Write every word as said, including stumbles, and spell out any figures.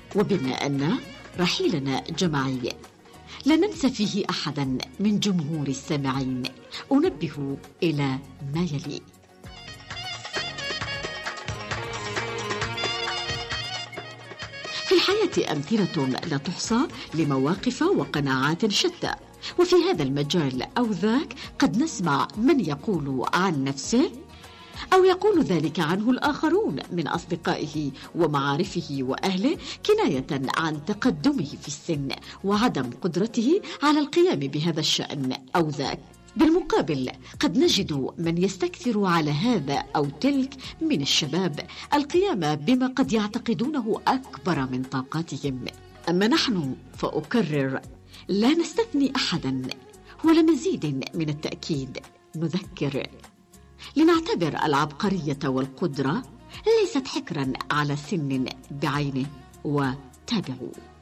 وبما أن رحيلنا جماعي لا ننسى فيه أحدا من جمهور السامعين، أنبه إلى ما يلي. في الحياة أمثلة لا تحصى لمواقف وقناعات شتى، وفي هذا المجال أو ذاك قد نسمع من يقول عن نفسه أو يقول ذلك عنه الآخرون من أصدقائه ومعارفه وأهله كناية عن تقدمه في السن وعدم قدرته على القيام بهذا الشأن أو ذاك. بالمقابل قد نجد من يستكثر على هذا أو تلك من الشباب القيام بما قد يعتقدونه أكبر من طاقاتهم. أما نحن فأكرر لا نستثني أحدا، ولمزيد من التأكيد نذكر لنعتبر العبقرية والقدرة ليست حكرا على سن بعينه، وتابعوا.